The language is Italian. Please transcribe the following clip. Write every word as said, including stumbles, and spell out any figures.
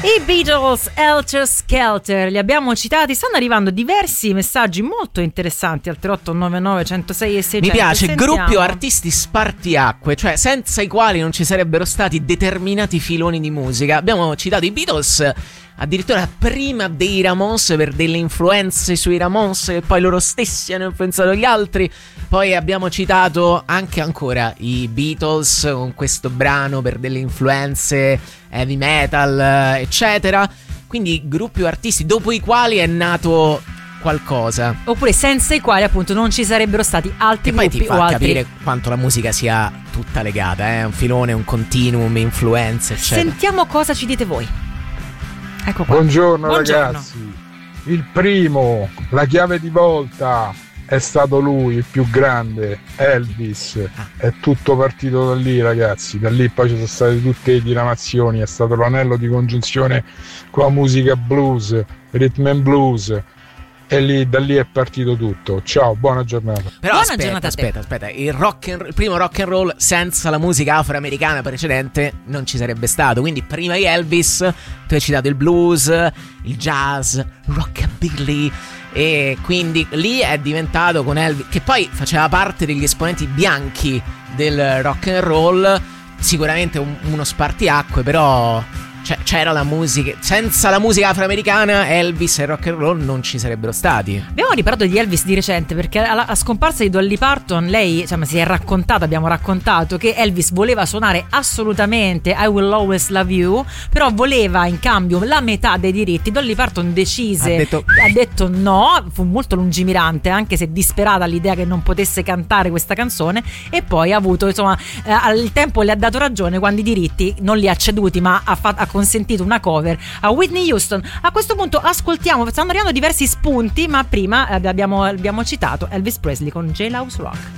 I Beatles, Helter Skelter, li abbiamo citati. Stanno arrivando diversi messaggi molto interessanti al tre otto nove nove uno zero sei e seicento. Mi piace, Sentiamo. gruppi o artisti spartiacque, cioè senza i quali non ci sarebbero stati determinati filoni di musica. Abbiamo citato i Beatles, addirittura prima dei Ramones, per delle influenze sui Ramones che poi loro stessi hanno influenzato gli altri. Poi abbiamo citato anche ancora i Beatles con questo brano per delle influenze heavy metal, eccetera. Quindi gruppi o artisti dopo i quali è nato qualcosa, oppure senza i quali appunto non ci sarebbero stati altri e poi gruppi ti fa o altri. capire quanto la musica sia tutta legata, è eh? un filone, un continuum, influenze, eccetera. Sentiamo cosa ci dite voi. Ecco qua. Buongiorno, Buongiorno ragazzi. Il primo, la chiave di volta è stato lui, il più grande, Elvis. È tutto partito da lì, ragazzi. Da lì poi ci sono state tutte le diramazioni, è stato l'anello di congiunzione con la musica blues, rhythm and blues. E lì, da lì è partito tutto. Ciao, buona giornata. Però buona aspetta, giornata a te. aspetta, aspetta. Il, rock and, il primo rock and roll senza la musica afroamericana precedente non ci sarebbe stato. Quindi prima di Elvis tu hai citato il blues, il jazz, rockabilly, e quindi lì è diventato con Elvis, che poi faceva parte degli esponenti bianchi del rock and roll. Sicuramente un, uno spartiacque, però Cioè, c'era la musica, senza la musica afroamericana Elvis e rock and roll non ci sarebbero stati. Abbiamo riparlato di Elvis di recente, perché alla, alla scomparsa di Dolly Parton lei, cioè, si è raccontato, abbiamo raccontato che Elvis voleva suonare assolutamente I Will Always Love You, però voleva in cambio la metà dei diritti. Dolly Parton decise, ha detto, ha detto no, fu molto lungimirante, anche se disperata all'idea che non potesse cantare questa canzone, e poi ha avuto, insomma, eh, il tempo le ha dato ragione quando i diritti non li ha ceduti, ma ha, fatto, ha consentito una cover a Whitney Houston. A questo punto ascoltiamo, stanno arrivando diversi spunti, ma prima abbiamo, abbiamo citato Elvis Presley con Jailhouse Rock.